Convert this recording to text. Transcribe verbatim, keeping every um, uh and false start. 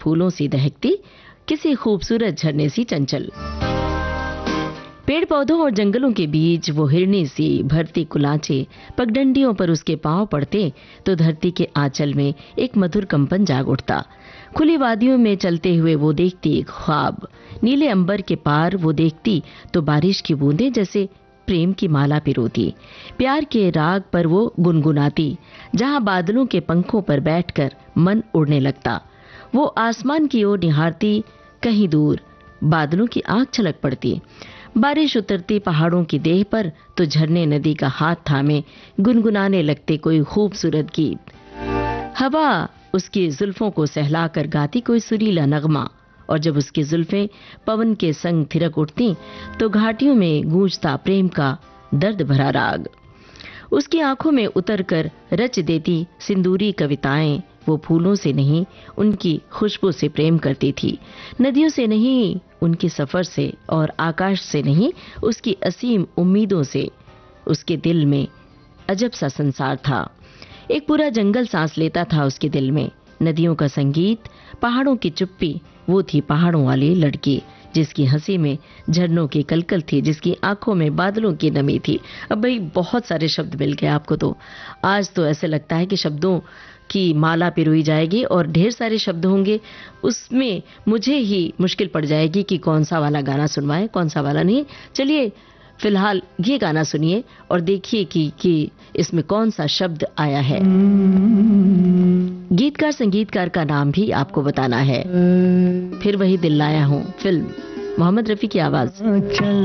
फूलों सी दहकती, किसी खूबसूरत झरने सी चंचल। पेड़ पौधों और जंगलों के बीच वो हिरनी सी भरती कुलाचे पगडंडियों पर उसके पांव पड़ते तो धरती के आंचल में एक मधुर कंपन जाग उठता। खुली वादियों में चलते हुए वो देखती एक ख्वाब, नीले अंबर के पार वो देखती तो बारिश की बूंदें जैसे प्रेम की माला पिरोती। प्यार के राग पर वो गुनगुनाती, जहां बादलों के पंखों पर बैठकर मन उड़ने लगता। वो आसमान की ओर निहारती, कहीं दूर बादलों की आंख छलक पड़ती। बारिश उतरती पहाड़ों की देह पर तो झरने नदी का हाथ थामे गुनगुनाने लगते कोई खूबसूरत गीत। हवा उसकी जुल्फों को सहलाकर गाती कोई सुरीला नगमा, और जब उसकी जुल्फें पवन के संग थिरक उठती तो घाटियों में गूंजता प्रेम का दर्द भरा राग। उसकी आंखों में उतरकर रच देती सिंदूरी कविताएं वो फूलों से नहीं उनकी खुशबू से प्रेम करती थी, नदियों से नहीं उनके सफर से, और आकाश से नहीं उसकी असीम उम्मीदों से। उसके दिल में अजब सा संसार था, एक पूरा जंगल सांस लेता था उसके दिल में। नदियों का संगीत, पहाड़ों की चुप्पी, वो थी पहाड़ों वाली लड़की जिसकी हंसी में झरनों की कलकल थी, जिसकी आंखों में बादलों की नमी थी। अब भाई बहुत सारे शब्द मिल गए आपको, तो आज तो ऐसे लगता है कि शब्दों की माला पिरोई जाएगी और ढेर सारे शब्द होंगे, उसमें मुझे ही मुश्किल पड़ जाएगी कि कौन सा वाला गाना सुनवाएं, कौन सा वाला नहीं। चलिए फिलहाल ये गाना सुनिए और देखिए कि कि इसमें कौन सा शब्द आया है। गीतकार संगीतकार का नाम भी आपको बताना है। फिर वही दिल लाया हूं, फिल्म, मोहम्मद रफी की आवाज।